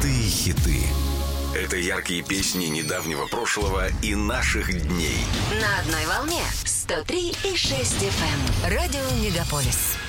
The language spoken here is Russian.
Золотые хиты. Это яркие песни недавнего прошлого и наших дней. На одной волне 103,6 FM. Радио Мегаполис.